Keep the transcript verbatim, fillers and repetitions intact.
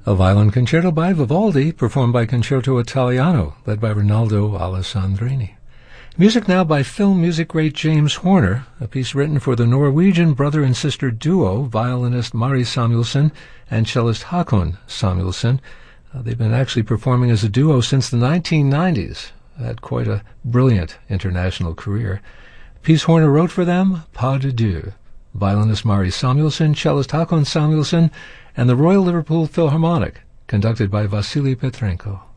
A violin concerto by Vivaldi, performed by Concerto Italiano, led by Rinaldo Alessandrini. Music now by film music great James Horner, a piece written for the Norwegian brother and sister duo, violinist Mari Samuelson and cellist Hakon Samuelson. Uh, they've been actually performing as a duo since the nineteen nineties. Had quite a brilliant international career. The piece Horner wrote for them, Pas de Deux. Violinist Mari Samuelson, cellist Hakon Samuelson, and the Royal Liverpool Philharmonic, conducted by Vasily Petrenko.